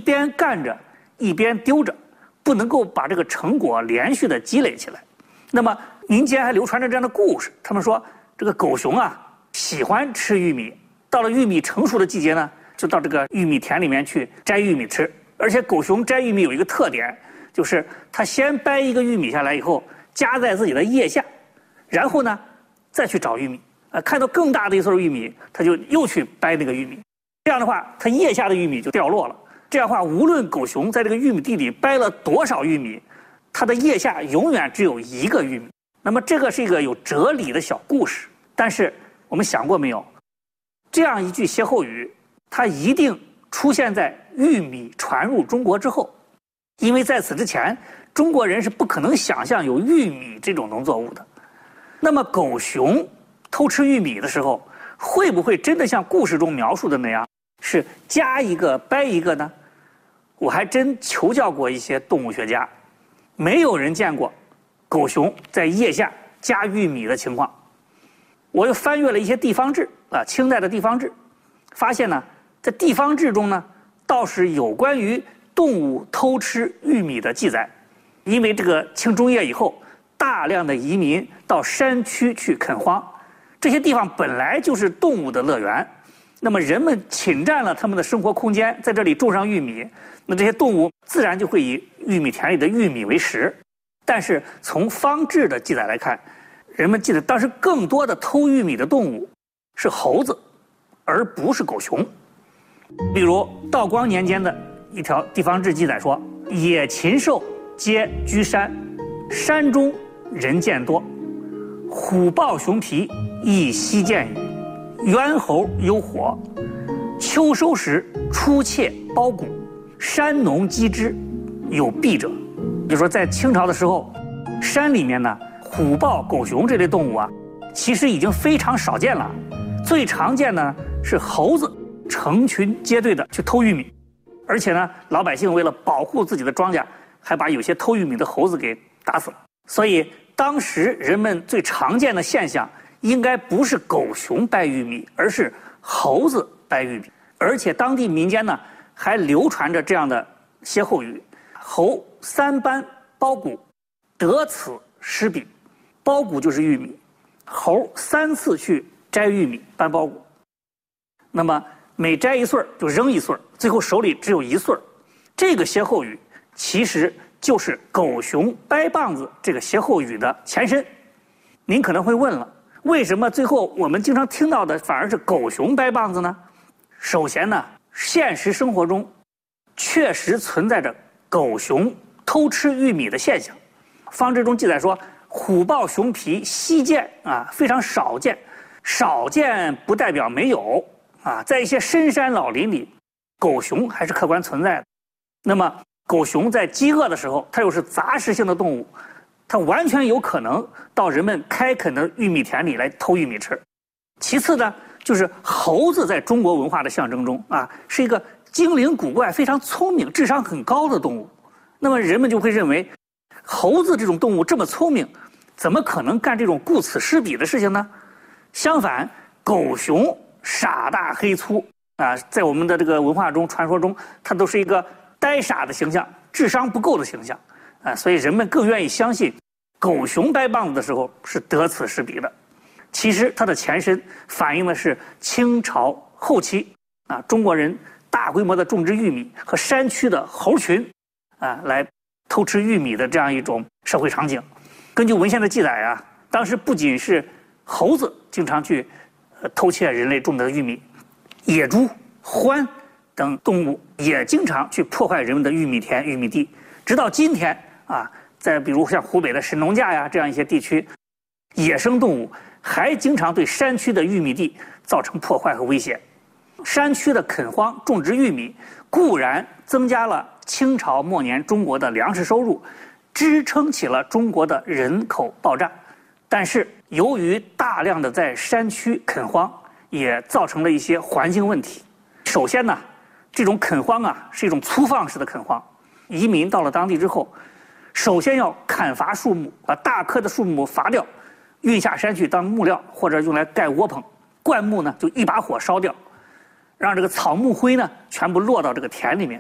边干着一边丢着，不能够把这个成果连续的积累起来。那么民间还流传着这样的故事，他们说这个狗熊啊喜欢吃玉米，到了玉米成熟的季节呢，就到这个玉米田里面去摘玉米吃。而且狗熊摘玉米有一个特点，就是它先掰一个玉米下来以后，夹在自己的腋下，然后呢再去找玉米。看到更大的一穗玉米，它就又去掰那个玉米。这样的话，它腋下的玉米就掉落了。这样的话，无论狗熊在这个玉米地里掰了多少玉米，它的腋下永远只有一个玉米。那么这个是一个有哲理的小故事，但是我们想过没有，这样一句歇后语，它一定出现在玉米传入中国之后，因为在此之前，中国人是不可能想象有玉米这种农作物的。那么狗熊偷吃玉米的时候，会不会真的像故事中描述的那样，是夹一个掰一个呢？我还真求教过一些动物学家，没有人见过狗熊在腋下夹玉米的情况。我又翻阅了一些地方志清代的地方志，发现呢，在地方志中呢，倒是有关于动物偷吃玉米的记载。因为这个清中叶以后，大量的移民到山区去垦荒，这些地方本来就是动物的乐园，那么人们侵占了他们的生活空间，在这里种上玉米，那这些动物自然就会以玉米田里的玉米为食。但是从方志的记载来看，人们记得当时更多的偷玉米的动物是猴子，而不是狗熊。比如道光年间的一条地方志记载说，野禽兽皆居山，山中人见多，虎豹熊皮亦悉见矣。猿猴有火，秋收时出窃包谷，山农积之，有弊者。就说在清朝的时候，山里面呢，虎豹狗熊这类动物啊，其实已经非常少见了。最常见的是猴子成群结队的去偷玉米，而且呢，老百姓为了保护自己的庄稼，还把有些偷玉米的猴子给打死了。所以当时人们最常见的现象，应该不是狗熊掰玉米，而是猴子掰玉米。而且当地民间呢，还流传着这样的歇后语：猴三班包谷，得此失彼。包谷就是玉米，猴3次去摘玉米搬包谷，那么每摘一穗就扔一穗，最后手里只有1穗。这个歇后语其实就是狗熊掰棒子这个歇后语的前身。您可能会问了，为什么最后我们经常听到的反而是狗熊掰棒子呢？首先呢，现实生活中确实存在着狗熊偷吃玉米的现象。方志中记载说，虎豹熊皮稀见非常少见，少见不代表没有在一些深山老林里，狗熊还是客观存在的。那么狗熊在饥饿的时候，它又是杂食性的动物，它完全有可能到人们开垦的玉米田里来偷玉米吃。其次呢，就是猴子在中国文化的象征中是一个精灵古怪、非常聪明、智商很高的动物。那么人们就会认为，猴子这种动物这么聪明，怎么可能干这种顾此失彼的事情呢？相反，狗熊傻大黑粗在我们的这个文化中、传说中，它都是一个呆傻的形象，智商不够的形象所以人们更愿意相信狗熊掰棒子的时候是得此失彼的。其实它的前身反映的是清朝后期中国人大规模的种植玉米和山区的猴群来偷吃玉米的这样一种社会场景。根据文献的记载当时不仅是猴子经常去偷窃人类种的玉米，野猪、獾等动物也经常去破坏人们的玉米田、玉米地。直到今天在比如像湖北的神农架这样一些地区，野生动物还经常对山区的玉米地造成破坏和威胁。山区的垦荒种植玉米固然增加了清朝末年中国的粮食收入，支撑起了中国的人口爆炸，但是由于大量的在山区垦荒，也造成了一些环境问题。首先呢，这种垦荒是一种粗放式的垦荒。移民到了当地之后，首先要砍伐树木，把大棵的树木伐掉，运下山去当木料或者用来盖窝棚。灌木呢就一把火烧掉，让这个草木灰呢全部落到这个田里面，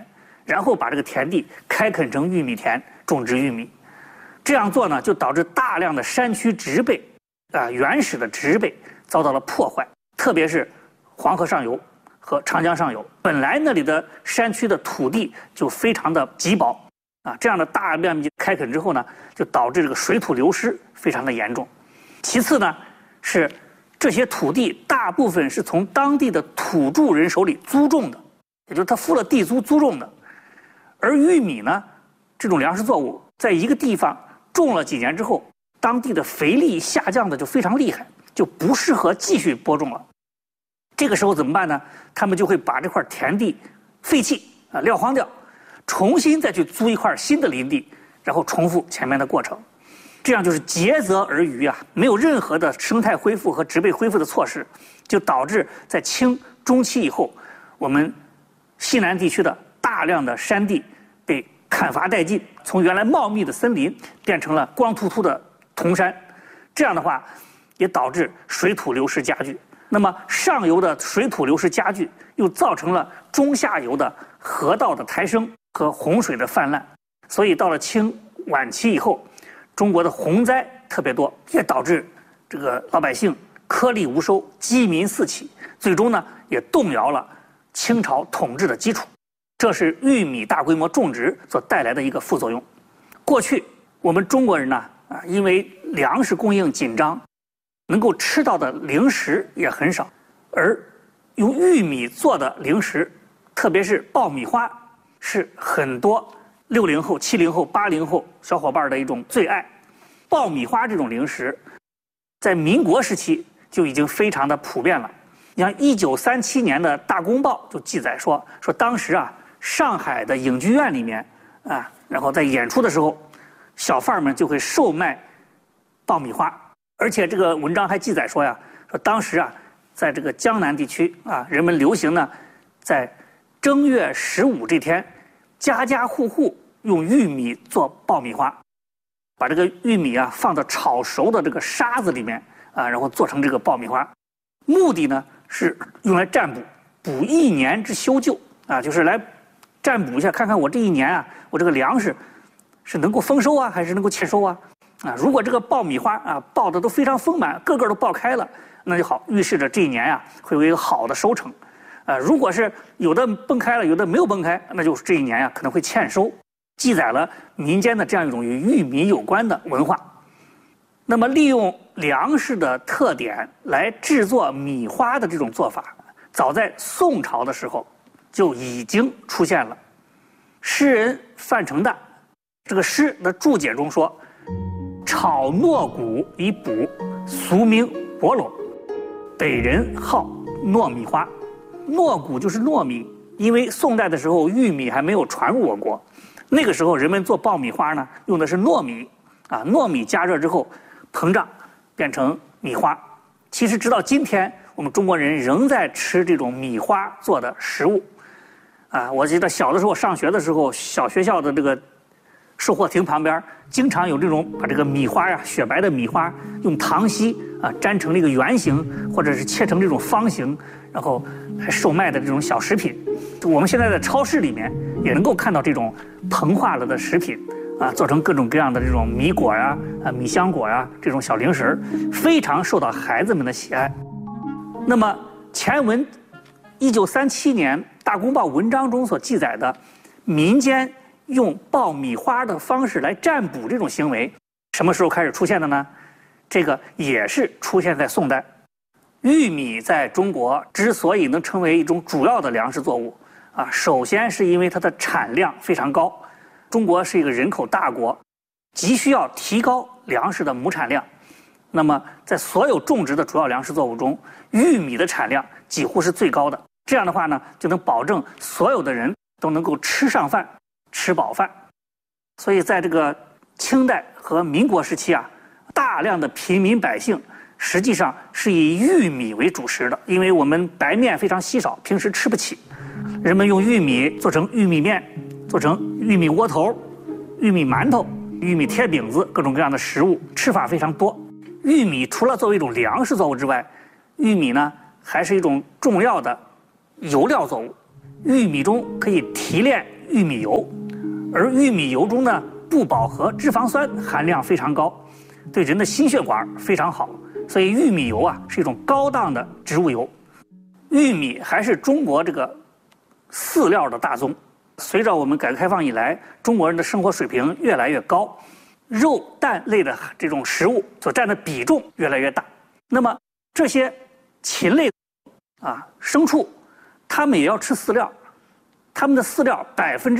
然后把这个田地开垦成玉米田，种植玉米。这样做呢，就导致大量的山区植被原始的植被遭到了破坏，特别是黄河上游和长江上游，本来那里的山区的土地就非常的瘠薄这样的大面积开垦之后呢，就导致这个水土流失非常的严重。其次呢，是这些土地大部分是从当地的土著人手里租种的，也就是他付了地租租种的。而玉米呢，这种粮食作物在一个地方种了几年之后，当地的肥力下降的就非常厉害，就不适合继续播种了。这个时候怎么办呢？他们就会把这块田地废弃撂荒掉，重新再去租一块新的林地，然后重复前面的过程。这样就是竭泽而渔没有任何的生态恢复和植被恢复的措施，就导致在清中期以后，我们西南地区的大量的山地被砍伐殆尽，从原来茂密的森林变成了光秃秃的铜山。这样的话，也导致水土流失加剧。那么上游的水土流失加剧，又造成了中下游的河道的抬升和洪水的泛滥。所以到了清晚期以后，中国的洪灾特别多，也导致这个老百姓颗粒无收，饥民四起，最终呢也动摇了清朝统治的基础。这是玉米大规模种植所带来的一个副作用。过去我们中国人呢因为粮食供应紧张，能够吃到的零食也很少，而用玉米做的零食，特别是爆米花，是很多60后、70后、80后小伙伴的一种最爱。爆米花这种零食，在民国时期就已经非常的普遍了。你像1937年的《大公报》就记载说当时上海的影剧院里面然后在演出的时候，小贩们就会售卖爆米花。而且这个文章还记载说当时在这个江南地区人们流行呢，在正月15这天，家家户户用玉米做爆米花，把这个玉米放到炒熟的这个沙子里面然后做成这个爆米花，目的呢是用来占卜，补一年之修旧就是来占卜一下，看看我这一年我这个粮食是能够丰收还是能够欠收如果这个爆米花爆的都非常丰满，个个都爆开了，那就好，预示着这一年会有一个好的收成。如果是有的崩开了，有的没有崩开，那就是这一年可能会欠收。记载了民间的这样一种与玉米有关的文化。那么利用粮食的特点来制作米花的这种做法，早在宋朝的时候就已经出现了。诗人范成旦这个诗的注解中说，炒糯谷以补，俗名伯垄，北人好糯米花。糯谷就是糯米，因为宋代的时候玉米还没有传入我国，那个时候人们做爆米花呢用的是糯米糯米加热之后膨胀变成米花。其实直到今天，我们中国人仍在吃这种米花做的食物我记得小的时候上学的时候，小学校的这个售货亭旁边经常有这种把这个米花雪白的米花用糖稀粘成这个圆形，或者是切成这种方形，然后还售卖的这种小食品。我们现在在超市里面也能够看到这种膨化了的食品做成各种各样的这种米果米香果这种小零食，非常受到孩子们的喜爱。那么前文1937年大公报文章中所记载的民间用爆米花的方式来占卜这种行为，什么时候开始出现的呢？这个也是出现在宋代。玉米在中国之所以能成为一种主要的粮食作物首先是因为它的产量非常高。中国是一个人口大国，急需要提高粮食的亩产量。那么在所有种植的主要粮食作物中，玉米的产量几乎是最高的。这样的话呢，就能保证所有的人都能够吃上饭，吃饱饭。所以在这个清代和民国时期大量的平民百姓实际上是以玉米为主食的，因为我们白面非常稀少，平时吃不起，人们用玉米做成玉米面，做成玉米窝头、玉米馒头、玉米贴饼子，各种各样的食物，吃法非常多。玉米除了作为一种粮食作物之外，玉米呢还是一种重要的油料作物。玉米中可以提炼玉米油，而玉米油中呢不饱和脂肪酸含量非常高，对人的心血管非常好，所以玉米油啊是一种高档的植物油。玉米还是中国这个饲料的大宗。随着我们改革开放以来，中国人的生活水平越来越高，肉蛋类的这种食物所占的比重越来越大。那么这些禽类牲畜，它们也要吃饲料，它们的饲料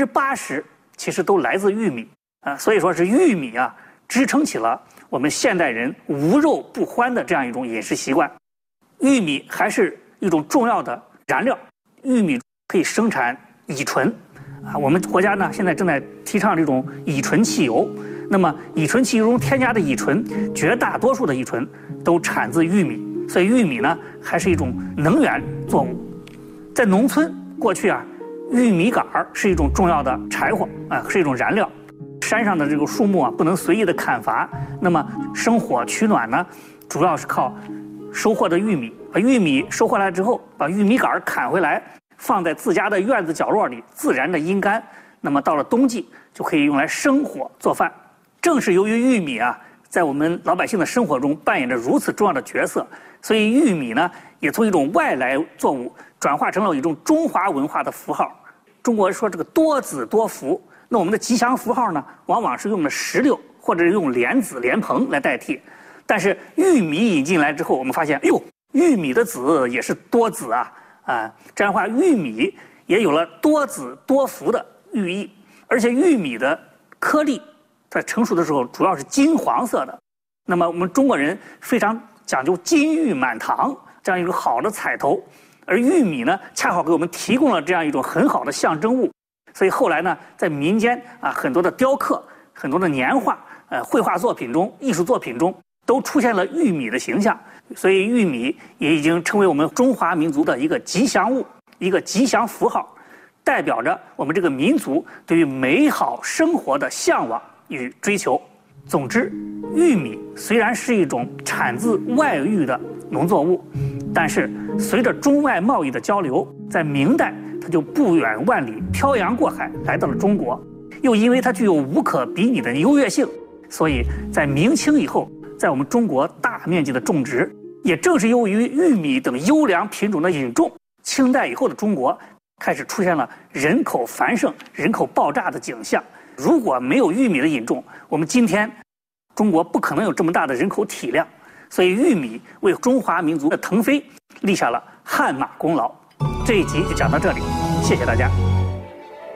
80%其实都来自玉米所以说是玉米支撑起了我们现代人无肉不欢的这样一种饮食习惯。玉米还是一种重要的燃料，玉米可以生产乙醇我们国家呢现在正在提倡这种乙醇汽油。那么乙醇汽油中添加的乙醇，绝大多数的乙醇都产自玉米，所以玉米呢还是一种能源作物。在农村，过去玉米杆是一种重要的柴火是一种燃料。山上的这个树木不能随意的砍伐，那么生火取暖呢，主要是靠收获的玉米。把玉米收获来之后，把玉米杆砍回来，放在自家的院子角落里自然的阴干，那么到了冬季就可以用来生火做饭。正是由于玉米在我们老百姓的生活中扮演着如此重要的角色，所以玉米呢也从一种外来作物转化成了一种中华文化的符号。中国说这个多子多福，那我们的吉祥符号呢往往是用的石榴或者用莲子莲蓬来代替。但是玉米引进来之后，我们发现玉米的子也是多子这样的话玉米也有了多子多福的寓意。而且玉米的颗粒在成熟的时候主要是金黄色的，那么我们中国人非常讲究金玉满堂这样一个好的彩头，而玉米呢恰好给我们提供了这样一种很好的象征物。所以后来呢在民间很多的雕刻、很多的年画、绘画作品中、艺术作品中都出现了玉米的形象。所以玉米也已经成为我们中华民族的一个吉祥物，一个吉祥符号，代表着我们这个民族对于美好生活的向往与追求。总之，玉米虽然是一种产自外域的农作物，但是随着中外贸易的交流，在明代它就不远万里漂洋过海来到了中国。又因为它具有无可比拟的优越性，所以在明清以后，在我们中国大面积的种植。也正是由于玉米等优良品种的引种，清代以后的中国开始出现了人口繁盛、人口爆炸的景象。如果没有玉米的引种，我们今天中国不可能有这么大的人口体量。所以玉米为中华民族的腾飞立下了汗马功劳。这一集就讲到这里，谢谢大家。